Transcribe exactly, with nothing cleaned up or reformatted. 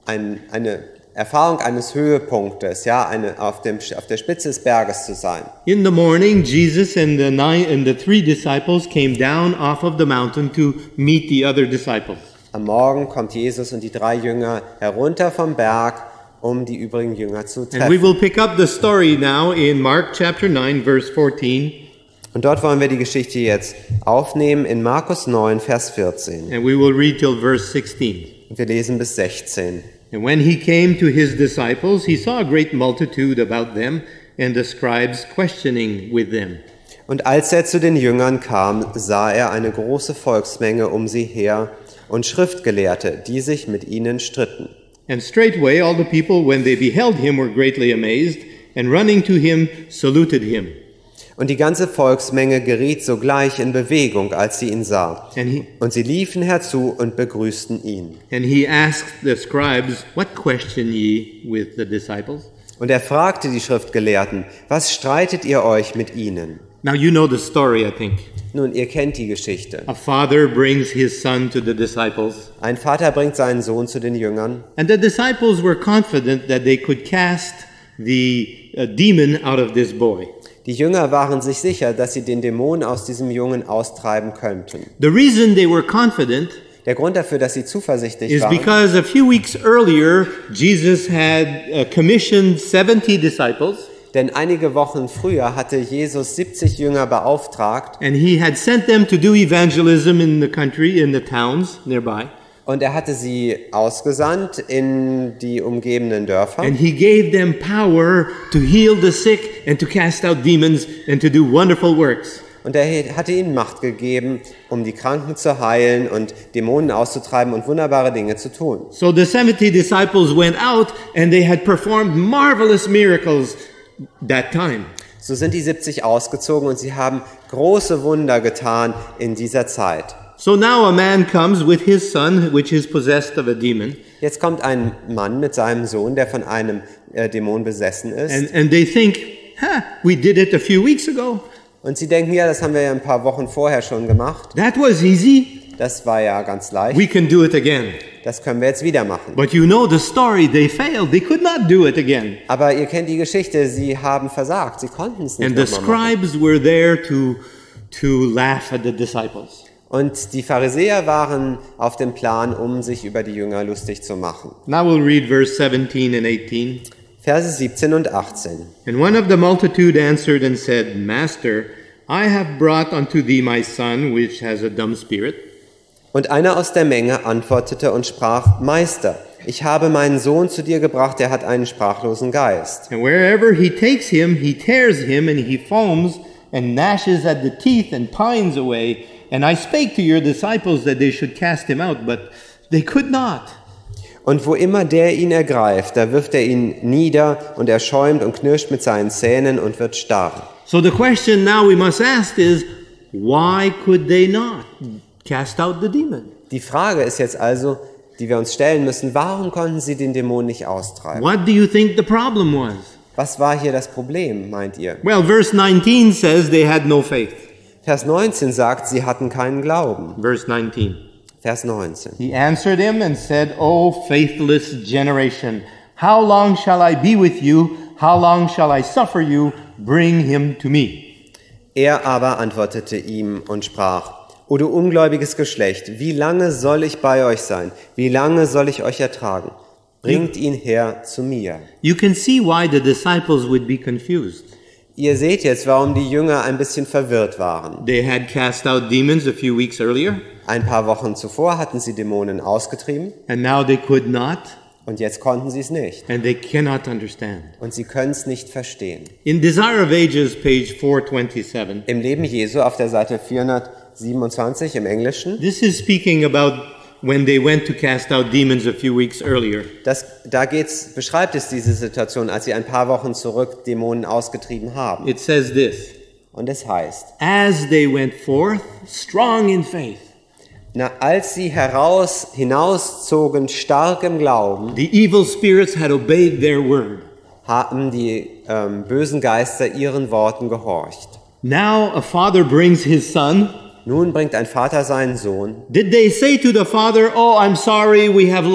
ein, eine Erfahrung eines Höhepunktes, ja, eine, auf, dem, auf der Spitze des Berges zu sein. In the morning, Jesus and the nine and the three disciples came down off of the mountain to meet the other disciples. Am Morgen kommt Jesus und die drei Jünger herunter vom Berg, um die übrigen Jünger zu treffen. And we will pick up the story now in Mark chapter nine, verse fourteen. Und dort wollen wir die Geschichte jetzt aufnehmen in Markus neun, Vers vierzehn. And we will read till verse sixteen. Und wir lesen bis sechzehn. And when he came to his disciples, he saw a great multitude about them, and the scribes questioning with them. Und als er zu den Jüngern kam, sah er eine große Volksmenge um sie her und Schriftgelehrte, die sich mit ihnen stritten. And straightway all the people, when they beheld him, were greatly amazed, and running to him, saluted him. Und die ganze Volksmenge geriet sogleich in Bewegung, als sie ihn sah. And he, Und sie liefen herzu und begrüßten ihn. and he asked the scribes, What question ye with the disciples? Und er fragte die Schriftgelehrten, was streitet ihr euch mit ihnen? Now you know the story, I think. Nun, ihr kennt die Geschichte. A father brings his son to the disciples, Ein Vater bringt seinen Sohn zu den Jüngern. and the disciples were confident that they could cast the uh, demon out of this boy. Die Jünger waren sich sicher, dass sie den Dämon aus diesem Jungen austreiben könnten. The reason they were confident Der Grund dafür, dass sie zuversichtlich is waren, because a few weeks earlier, Jesus had uh, commissioned seventy disciples, denn einige Wochen früher hatte Jesus siebzig Jünger beauftragt and he had sent them to do evangelism in the country, in the towns nearby. und er hatte sie ausgesandt in die umgebenden Dörfer. And he gave them power to heal the sick and to cast out demons and to do wonderful works. Und er hatte ihnen Macht gegeben, um die Kranken zu heilen und Dämonen auszutreiben und wunderbare Dinge zu tun. So the seventy disciples went out and they had performed marvelous miracles that time. So sind die siebzig ausgezogen und sie haben große Wunder getan in dieser Zeit. So now a man comes with his son, which is possessed of a demon, Jetzt kommt ein Mann mit seinem Sohn, der von einem äh, Dämon besessen ist. and, and they think, huh, we did it a few weeks ago. Und sie denken, ja, das haben wir ja ein paar Wochen vorher schon gemacht. That was easy. Das war ja ganz leicht. We can do it again. Das können wir jetzt wieder machen. But you know the story, they failed. They could not do it again. Aber ihr kennt die Geschichte, sie haben versagt. Sie konnten es nicht And the nochmal machen. scribes were there to, to laugh at the disciples. Und die Pharisäer waren auf dem Plan, um sich über die Jünger lustig zu machen. Now we'll read verse seventeen and eighteen. Verse siebzehn und achtzehn. And one of the multitude answered and said, Master, I have brought unto thee my son, which has a dumb spirit. Und einer aus der Menge antwortete und sprach, Meister, ich habe meinen Sohn zu dir gebracht, der hat einen sprachlosen Geist. And wherever he takes him, he tears him, and he foams and gnashes at the teeth and pines away. And I spake to your disciples that they should cast him out, but they could not. Und wo immer der ihn ergreift, da wirft er ihn nieder und er schäumt und knirscht mit seinen Zähnen und wird starr. So the question now we must ask is, why could they not cast out the demon? Die Frage ist jetzt also, die wir uns stellen müssen, warum konnten sie den Dämon nicht austreiben? What do you think the problem was? Was war hier das Problem, meint ihr? Well, verse nineteen says they had no faith. Vers neunzehn sagt, sie hatten keinen Glauben. Verse nineteen. Vers neunzehn. He answered him and said, O faithless generation, how long shall I be with you? How long shall I suffer you? Bring him to me. Er aber antwortete ihm und sprach, O du ungläubiges Geschlecht, wie lange soll ich bei euch sein? Wie lange soll ich euch ertragen? Bringt ihn her zu mir. You can see why the disciples would be confused. Ihr seht jetzt, warum die Jünger ein bisschen verwirrt waren. They had cast out demons a few weeks earlier, Ein paar Wochen zuvor hatten sie Dämonen ausgetrieben and now they could not, und jetzt konnten sie es nicht. and they cannot understand. Und sie können es nicht verstehen. In Desire of Ages, page four twenty-seven, Im Leben Jesu auf der Seite vierhundertsiebenundzwanzig im Englischen, this is speaking about when they went to cast out demons a few weeks earlier. das, da geht's, beschreibt es diese Situation, als sie ein paar Wochen zurück Dämonen ausgetrieben haben. It says this, Und es heißt, as they went forth, strong in faith, na, als sie heraus, hinauszogen, stark im Glauben, the evil spirits had obeyed their word. haben die ähm, bösen Geister ihren Worten gehorcht. Now a father brings his son. Nun bringt ein Vater seinen Sohn. Did they say to the father, oh, I'm sorry, we have